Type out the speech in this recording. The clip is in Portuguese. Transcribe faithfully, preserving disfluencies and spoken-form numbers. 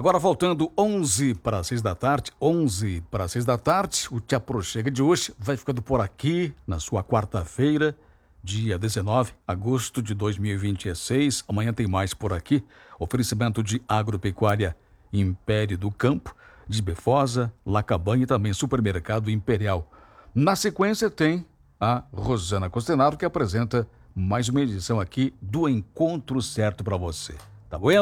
Agora voltando onze para seis da tarde, onze para seis da tarde, o Te Aproxega de hoje vai ficando por aqui na sua quarta-feira, dia dezenove de agosto de dois mil e vinte e seis. Amanhã tem mais por aqui. Oferecimento de Agropecuária Império do Campo, de Befosa, Lacabanha e também Supermercado Imperial. Na sequência tem a Rosana Costenaro, que apresenta mais uma edição aqui do Encontro Certo para você. Tá bueno?